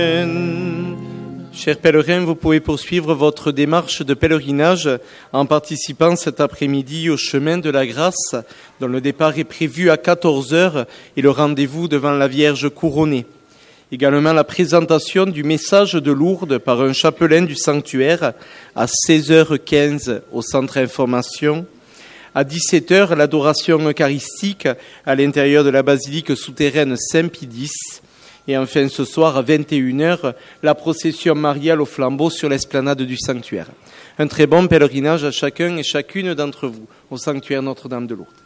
Chers pèlerins, vous pouvez poursuivre votre démarche de pèlerinage en participant cet après-midi au chemin de la grâce, dont le départ est prévu à 14h et le rendez-vous devant la Vierge couronnée. Également la présentation du message de Lourdes par un chapelain du sanctuaire à 16h15 au centre information. À 17h, l'adoration eucharistique à l'intérieur de la basilique souterraine Saint-Pie-X. Et enfin, ce soir, à 21h, la procession mariale au flambeau sur l'esplanade du sanctuaire. Un très bon pèlerinage à chacun et chacune d'entre vous au sanctuaire Notre-Dame de Lourdes.